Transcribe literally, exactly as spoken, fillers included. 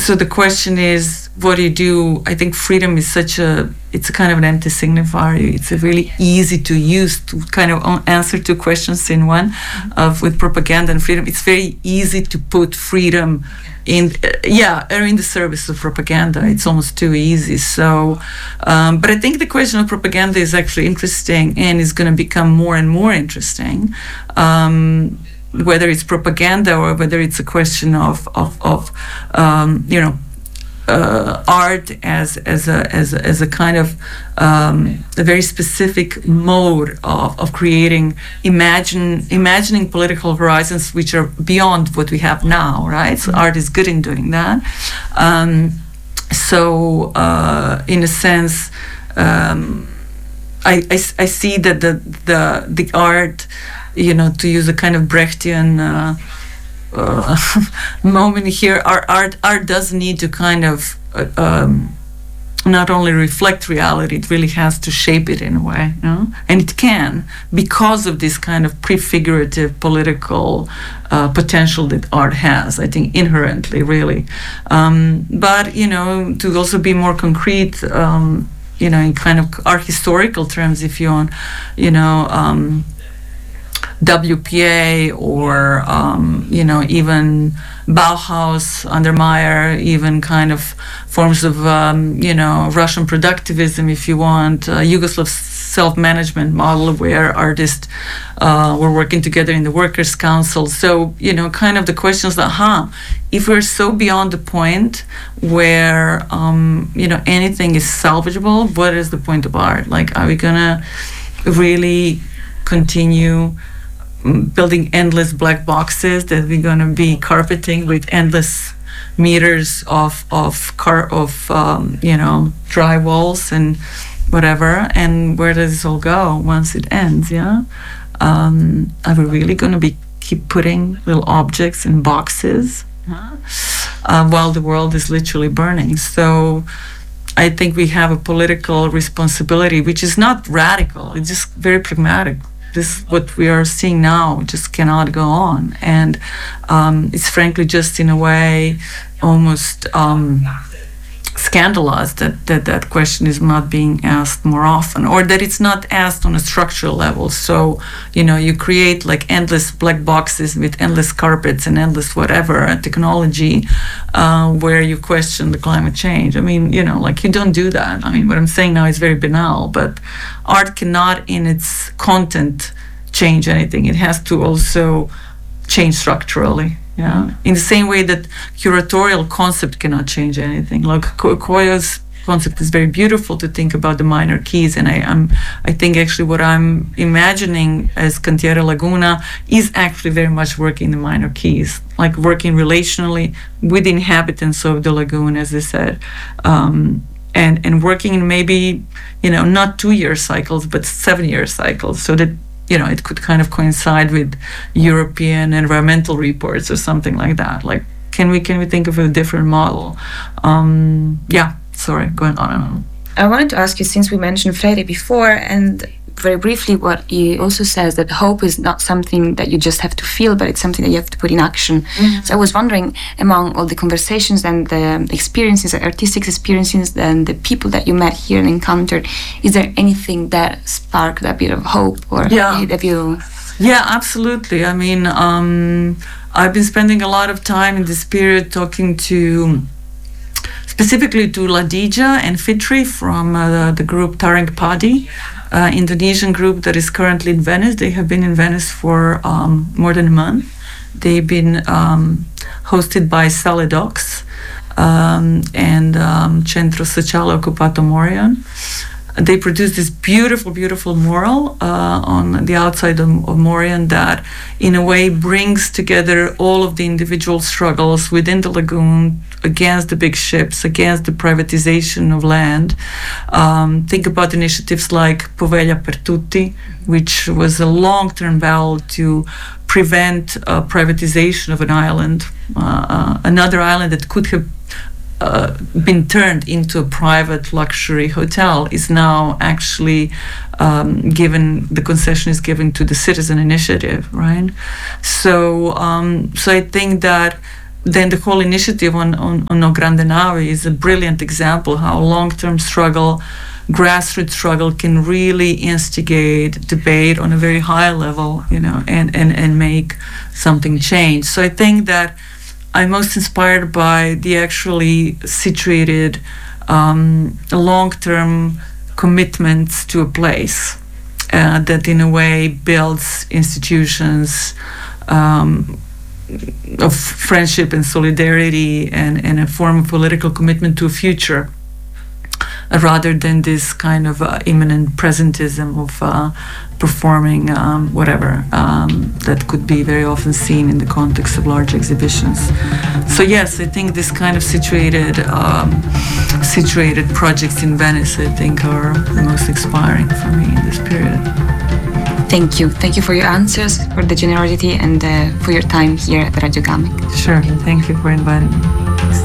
so the question is, what do you do? I think freedom is such a, it's a kind of an empty signifier. It's a really easy to use to kind of answer two questions in one. Mm-hmm. Of with propaganda and freedom. It's very easy to put freedom in, uh, yeah, or in the service of propaganda. Mm-hmm. It's almost too easy. So, um, but I think the question of propaganda is actually interesting and is going to become more and more interesting. Um, whether it's propaganda or whether it's a question of, of, of um, you know, uh, art as as a as a, as a kind of um, a very specific mode of, of creating imagine imagining political horizons which are beyond what we have now, right? So art is good in doing that. Um, so uh, in a sense, um, I, I, I see that the the the art, you know, to use a kind of Brechtian uh, uh, moment here, our art art does need to kind of uh, um, not only reflect reality, it really has to shape it in a way, you know? And it can, because of this kind of prefigurative political uh, potential that art has, I think, inherently, really. Um, but, you know, to also be more concrete, um, you know, in kind of art historical terms, if you want, you know, um, W P A or, um, you know, even Bauhaus under Mayer, even kind of forms of, um, you know, Russian productivism, if you want, uh, Yugoslav self-management model where artists uh, were working together in the workers' council. So, you know, kind of the questions that, huh, if we're so beyond the point where, um, you know, anything is salvageable, what is the point of art? Like, are we gonna really continue building endless black boxes that we're going to be carpeting with endless meters of of car of um, you know, dry walls and whatever, and where does this all go once it ends? Yeah, um, are we really going to be keep putting little objects in boxes huh? uh, while the world is literally burning? So I think we have a political responsibility, which is not radical, it's just very pragmatic. This, what we are seeing now, just cannot go on. And um, it's frankly just in a way almost um, scandalous that, that that question is not being asked more often, or that it's not asked on a structural level. So, you know, you create like endless black boxes with endless carpets and endless whatever technology uh, where you question the climate change. I mean, you know, like you don't do that. I mean, what I'm saying now is very banal, but art cannot in its content change anything. It has to also change structurally. Yeah, in the same way that curatorial concept cannot change anything. Like Koyo's concept is very beautiful to think about the minor keys, and I am, I think actually what I'm imagining as Cantiere Laguna is actually very much working the minor keys, like working relationally with the inhabitants of the lagoon, as I said, um, and and working in maybe, you know, not two-year cycles but seven-year cycles, so that, you know, it could kind of coincide with European environmental reports or something like that. Like, can we can we think of a different model? Um, yeah, sorry, going on and on. I wanted to ask you, since we mentioned Freire before, and very briefly what he also says, that hope is not something that you just have to feel, but it's something that you have to put in action. Mm-hmm. So I was wondering, among all the conversations and the experiences, the artistic experiences, and the people that you met here and encountered, is there anything that sparked a bit of hope, or yeah. have you? Yeah, absolutely. I mean, um, I've been spending a lot of time in this period talking to, specifically to Ladija and Fitri from uh, the group Taring Padi, uh, Indonesian group that is currently in Venice. They have been in Venice for um, more than a month. They've been um, hosted by Saledox um, and um, Centro Sociale Occupato Morion. They produced this beautiful, beautiful mural uh, on the outside of, of Morion that, in a way, brings together all of the individual struggles within the lagoon against the big ships, against the privatization of land. Um, think about initiatives like Poveglia per Tutti, which was a long-term battle to prevent uh, privatization of an island, uh, uh, another island that could have Uh, been turned into a private luxury hotel is now actually um, given, the concession is given to the Citizen Initiative, right? So, um, so I think that then the whole initiative on, on, on No Grande Nave is a brilliant example how long-term struggle, grassroots struggle can really instigate debate on a very high level, you know, and, and, and make something change. So I think that I'm most inspired by the actually situated um, long-term commitments to a place uh, that in a way builds institutions um, of friendship and solidarity and, and a form of political commitment to a future, uh, rather than this kind of uh, imminent presentism of uh, performing um, whatever um, that could be very often seen in the context of large exhibitions. So yes, I think this kind of situated um, situated projects in Venice, I think, are the most inspiring for me in this period. Thank you. Thank you for your answers, for the generosity, and uh, for your time here at Radio Gamek. Sure. Thank you for inviting me.